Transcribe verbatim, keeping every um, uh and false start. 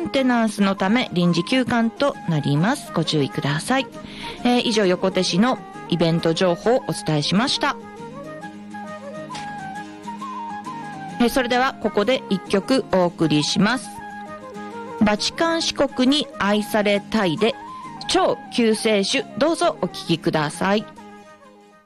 ンテナンスのため臨時休館となります。ご注意ください。えー、以上、横手市のイベント情報をお伝えしました。えー、それではここで一曲お送りします。バチカン市国に愛されたいで超救世主、どうぞお聴きください。